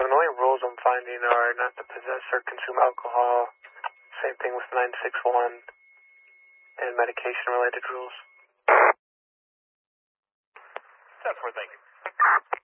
The only rules I'm finding are not to possess or consume alcohol. Same thing with 961 and medication-related rules. 10-4, thank you.